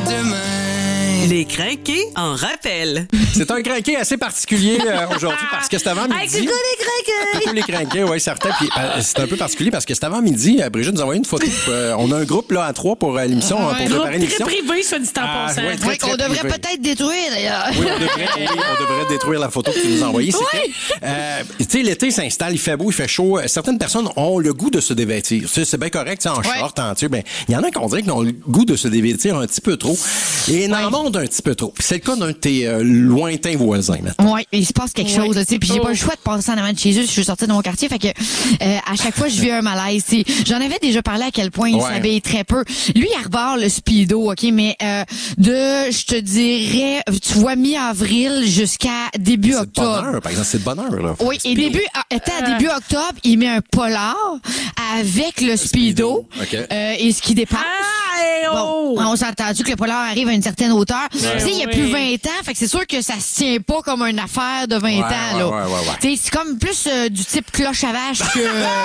demain. Les crinqués en rappel. C'est un crinqué assez particulier aujourd'hui parce que c'est avant midi. Coucou les crinqués! Coucou les crinqués, oui, certains. Puis, c'est un peu particulier parce que c'est avant midi. Brigitte nous a envoyé une photo. On a un groupe là à 3 pour l'émission, pour préparer l'émission. Très privé, ça dit en passant. Ouais, Oui, qu'on devrait peut-être détruire, d'ailleurs. Oui, on devrait détruire la photo que tu nous as envoyée. Tu sais, l'été s'installe, il fait beau, il fait chaud. Certaines personnes ont le goût de se dévêtir. Tu sais, c'est bien correct, en short, en tu sais, il y en a qui ont dit qu'ils ont le goût de se dévêtir un petit peu trop. Et dans le monde un petit peu trop. Puis c'est le cas d'un de tes lointains voisins, maintenant. Oui, il se passe quelque chose, tu sais. Puis j'ai pas le choix de passer en avant de chez eux si je suis sortie de mon quartier. Fait que à chaque fois, je vis un malaise. T'sais. J'en avais déjà parlé à quel point il s'habille très peu. Lui, il arbore le speedo, OK, mais je te dirais, tu vois, mi-avril jusqu'à début octobre. C'est de bonheur, par exemple. C'est de bonheur, là. Oui, et début octobre, il met un polar avec le speedo. OK. Et ce qui dépasse. Oh! Bon, on s'est entendu que le polar arrive à une certaine hauteur. Tu sais, il y a plus 20 ans, fait que c'est sûr que ça se tient pas comme une affaire de 20 ans, là. Tu sais, c'est comme plus du type cloche à vache que...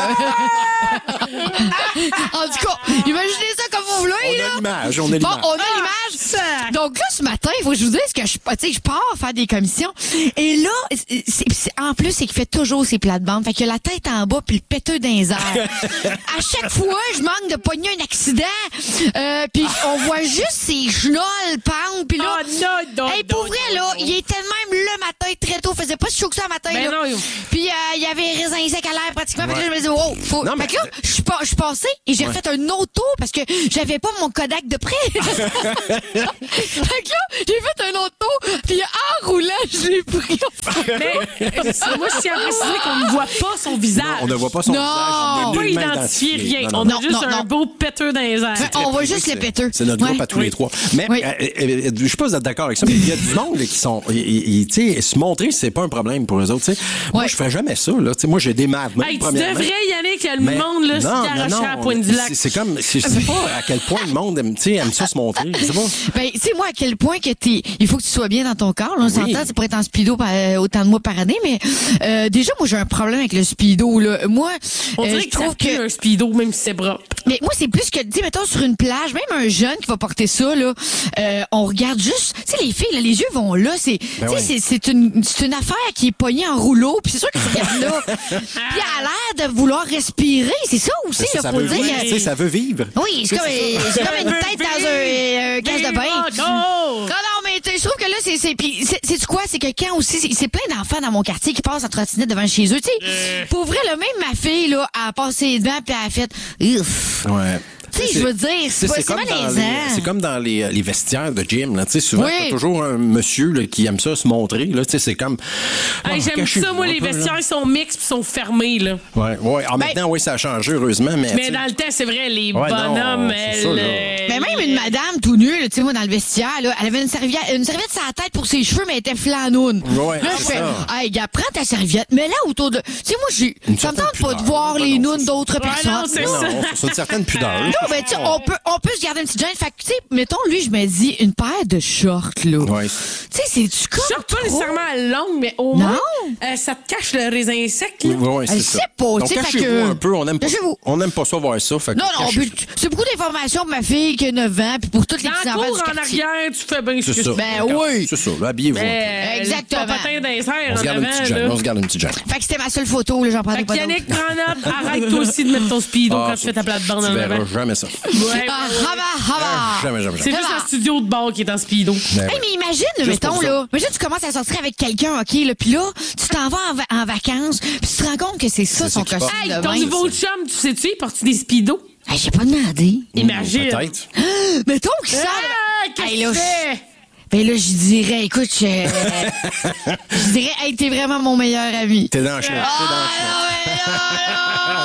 En tout cas, imaginez ça comme vous voulez, là. On a l'image. Bon, on a l'image. Donc là, ce matin, il faut que je vous dise que je pars faire des commissions. Et là, en plus, c'est qu'il fait toujours ses plates-bandes. Fait qu'il a la tête en bas puis le péteux dans les airs. À chaque fois, je manque de pogner un accident. Puis on voit juste ses genolles pendre. Puis là, pour vrai, là, il était même le matin très tôt. Il faisait pas si chaud que ça le matin. Ben là. Puis il y avait les raisins secs à l'air pratiquement. Fait que là, je me disais, oh, faut... Fait que là, je suis passée et j'ai refait un autre tour parce que j'avais pas mon Kodak de près. Fait que là, j'ai fait un autre tour. Puis en roulant, je l'ai pris. Mais moi, je tiens à préciser qu'on ne voit pas son visage. On ne voit pas son visage. On ne peut identifier rien. On a juste un beau péteux dans les airs. On voit juste les péteux. C'est notre groupe à tous les trois. Mais je sais pas si vous êtes d'accord avec ça, mais il y a du monde là, qui sont... Tu sais, se montrer, c'est pas un problème pour eux autres. T'sais. Moi, je ferais jamais ça. Là. Moi, j'ai des maths. Tu devrais y aller que le monde là, se garoche à la pointe du lac. C'est comme... Je sais pas à quel point le monde aime ça se montrer. C'est bon? Ben, tu sais, moi, à quel point que il faut que tu sois bien dans ton corps. Là, on s'entend, c'est pour être en speedo autant de mois par année, mais déjà, moi, j'ai un problème avec le speedo. Là. Moi, on dirait je trouve que un speedo, même si c'est propre. Mais moi, c'est plus que, tu sais, mettons, sur une plage, même un jeune qui va porter ça, là, on regarde juste, tu sais, les filles, là, les yeux vont là, c'est une affaire qui est pognée en rouleau, puis c'est sûr que tu regardes là. Puis elle a l'air de vouloir respirer, c'est ça aussi, il faut dire. Tu sais, ça veut vivre. Oui, c'est comme une tête dans un casse de bain. Non, mais je trouve que là, c'est quoi? C'est que quand aussi, c'est plein d'enfants dans mon quartier qui passent en trottinette devant chez eux, tu sais. Pour vrai, là, même ma fille, là, elle a passé devant, puis elle a fait, ouf. Ouais. Tu sais, je veux dire, c'est malaisant. C'est comme dans les vestiaires de gym. Là. Souvent, t'as toujours un monsieur là, qui aime ça se montrer. Là. C'est comme... j'aime ça, moi, les vestiaires ils sont mixtes puis sont fermés. Là. Ouais. Maintenant, oui, ça a changé, heureusement. Mais dans le temps, c'est vrai, les bonhommes... Mais même une madame tout nue, tu sais, moi, dans le vestiaire, là, elle avait une serviette sur la tête pour ses cheveux, mais elle était flanoune. Ouais, là, je fais, hey, gars, prends ta serviette. Mais là, autour de... Tu sais, moi, ça me tente pas de voir les nounes d'autres personnes. Non, c'est ça. C'est une certaine pudeur. Non, mais tu sais, on peut se garder une petite gêne. Fait que, tu sais, mettons, lui, je me dis, une paire de shorts, là. Ouais. Tu sais, c'est-tu comme shorts pas nécessairement longues, mais au moins, ça te cache le raisin sec, là. Ouais, c'est ça. Je sais pas, donc, tu sais, cachez-vous un peu. On n'aime pas ça voir ça. Fait non, c'est beaucoup d'informations pour ma fille qui a 9 ans, puis pour toutes les petits enfants du quartier. En arrière, tu fais bien ce que tu Ben oui. C'est ça, habillez-vous. Exactement. Patin d'insert, on se garde une petite gêne. Fait que c'était ma seule photo, là, j'en prends pas d'autres. Yannick, prends note, arrête toi aussi de mettre ton speedo quand tu fais ta plate-bande en avant. Jamais ça. Jamais. C'est juste un studio de bar qui est en speedo. Mais imagine, mettons, là. Imagine, tu commences à sortir avec quelqu'un, OK, là, puis là, tu t'en vas en vacances, puis tu te rends compte que c'est ça son costume de bain. Ton nouveau chum, tu sais-tu, il porte des speedos? J'ai pas demandé. Imagine. Peut-être. Mettons que ça. Qu'est-ce que tu fais? Ben là, je dirais, écoute, je dirais, hey, t'es vraiment mon meilleur ami. T'es dans le chien.